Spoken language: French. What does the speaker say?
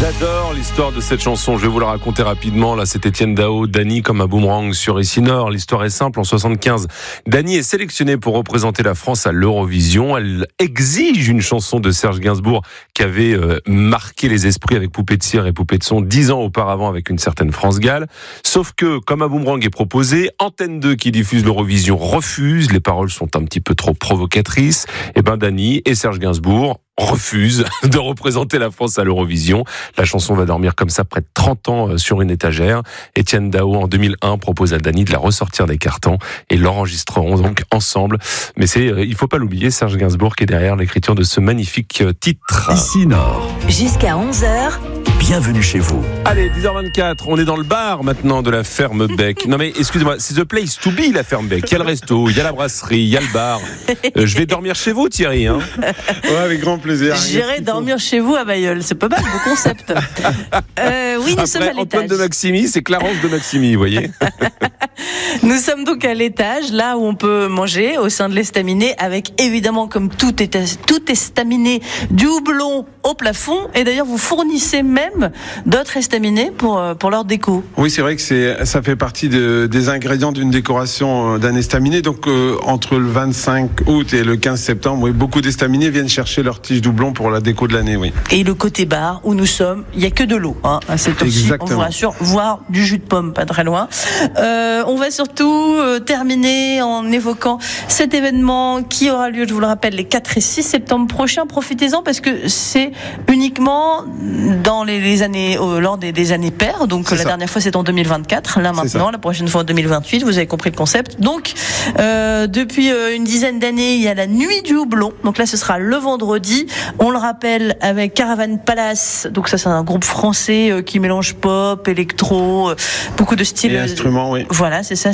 J'adore l'histoire de cette chanson, je vais vous la raconter rapidement. Là, c'est Étienne Dao, Dany comme un boomerang sur ici Nord. L'histoire est simple, en 75, Dany est sélectionnée pour représenter la France à l'Eurovision. Elle exige une chanson de Serge Gainsbourg qui avait marqué les esprits avec Poupée de cire et Poupée de son 10 ans auparavant avec une certaine France Gall. Sauf que, comme un boomerang est proposé, Antenne 2 qui diffuse l'Eurovision refuse, les paroles sont un petit peu trop provocatrices. Et Dany et Serge Gainsbourg refuse de représenter la France à l'Eurovision. La chanson va dormir comme ça près de 30 ans sur une étagère. Étienne Dao, en 2001, propose à Dany de la ressortir des cartons et l'enregistreront donc ensemble. Mais il faut pas l'oublier, Serge Gainsbourg qui est derrière l'écriture de ce magnifique titre. Ici Nord. Jusqu'à 11h. Bienvenue chez vous. Allez, 10h24, on est dans le bar maintenant de la Ferme Bec. Non mais excusez-moi, c'est the place to be, la Ferme Bec. Il y a le resto, il y a la brasserie, il y a le bar. Je vais dormir chez vous, Thierry. Hein. Ouais, avec grand plaisir. J'irai dormir chez vous à Bailleul. C'est pas mal, beau concept. Oui, nous sommes à l'étage. Antoine de Maximi, c'est Clarence de Maximi, vous voyez. Nous sommes donc à l'étage, là où on peut manger au sein de l'estaminet, avec évidemment, comme tout estaminet, du houblon au plafond. Et d'ailleurs, vous fournissez même d'autres estaminets pour leur déco. Oui, c'est vrai que ça fait partie des ingrédients d'une décoration d'un estaminet. Donc, entre le 25 août et le 15 septembre, oui, beaucoup d'estaminets viennent chercher leur tige doublon pour la déco de l'année, oui. Et le côté bar où nous sommes, il n'y a que de l'eau, à cette heure-ci, on vous rassure, voire du jus de pomme, pas très loin. On va surtout terminer en évoquant cet événement qui aura lieu, je vous le rappelle, les 4 et 6 septembre prochains. Profitez-en parce que c'est uniquement dans les années, lors des années paires. Donc la dernière fois c'était en 2024, là maintenant, la prochaine fois en 2028, vous avez compris le concept. Donc depuis une dizaine d'années, il y a la nuit du houblon. Donc là ce sera le vendredi. On le rappelle avec Caravan Palace. Donc ça c'est un groupe français qui mélange pop, électro, beaucoup de styles. Et instruments, oui. Voilà, c'est ça.